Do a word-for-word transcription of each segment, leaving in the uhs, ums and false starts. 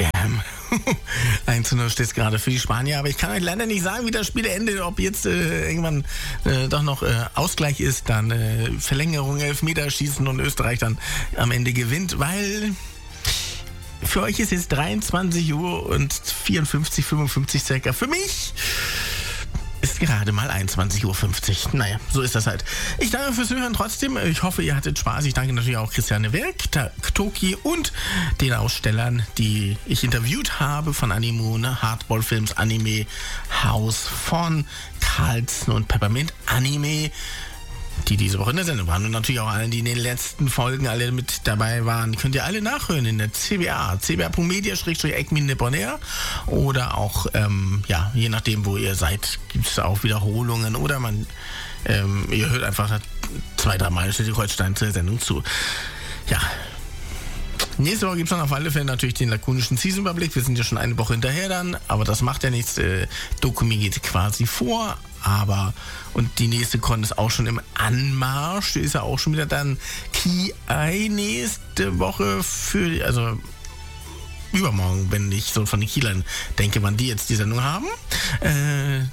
Damn. eins zu null steht es gerade für die Spanier, aber ich kann euch leider nicht sagen, wie das Spiel endet, ob jetzt äh, irgendwann äh, doch noch äh, Ausgleich ist, dann äh, Verlängerung, Elfmeterschießen und Österreich dann am Ende gewinnt, weil für euch ist jetzt dreiundzwanzig Uhr und vierundfünfzig, fünfundfünfzig circa. Für mich ist gerade mal einundzwanzig Uhr fünfzig. Naja, so ist das halt. Ich danke fürs Hören trotzdem. Ich hoffe, ihr hattet Spaß. Ich danke natürlich auch Christiane Werk, Toki und den Ausstellern, die ich interviewt habe von Animoon, Hardball-Films, Anime House von Carlsen und Peppermint Anime, die diese Woche in der Sendung waren. Und natürlich auch alle, die in den letzten Folgen alle mit dabei waren. Könnt ihr alle nachhören in der C B A. c b a punkt media schrägstrich acme nippon-air oder auch, ähm, ja, je nachdem, wo ihr seid, gibt es auch Wiederholungen oder man, ähm, ihr hört einfach zwei, drei Mal Schleswig-Holstein zur Sendung zu. Ja. Nächste Woche gibt es dann auf alle Fälle natürlich den lakonischen Season-Überblick. Wir sind ja schon eine Woche hinterher dann, aber das macht ja nichts. Äh, Dokumi geht quasi vor, aber und die nächste Con ist auch schon im Anmarsch. Die ist ja auch schon wieder dann Ki-Ai nächste Woche für, also übermorgen, wenn ich so von den Kielern denke, wann die jetzt die Sendung haben. Äh,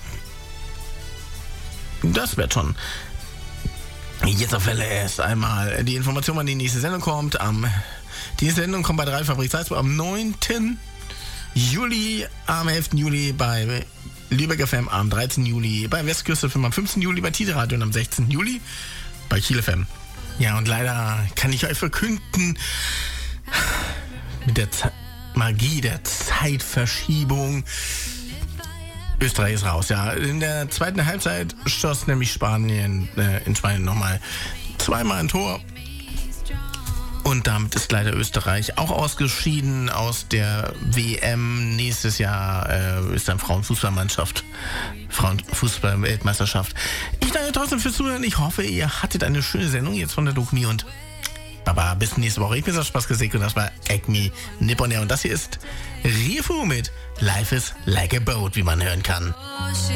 das wird schon. Jetzt auf Welle erst einmal die Information, wann die nächste Sendung kommt. Am Die Sendung kommt bei der Radiofabrik Salzburg am neunten Juli, am elften Juli bei Lübeck F M, am dreizehnten Juli bei Westküste F M, am fünfzehnten Juli bei Tide Radio und am sechzehnten Juli bei Kiel F M. Ja, und leider kann ich euch verkünden, mit der Z- Magie der Zeitverschiebung, Österreich ist raus, ja. In der zweiten Halbzeit schoss nämlich Spanien, äh, in Spanien nochmal zweimal ein Tor. Und damit ist leider Österreich auch ausgeschieden aus der W M. Nächstes Jahr äh, ist dann Frauenfußballmannschaft, Frauenfußball-Weltmeisterschaft. Ich danke trotzdem fürs Zuhören. Ich hoffe, ihr hattet eine schöne Sendung jetzt von der Dokumi und Baba, bis nächste Woche. Ich bin so Spaß gesehen und das war Acme Nippon-air und das hier ist Rifu mit Life is like a Boat, wie man hören kann.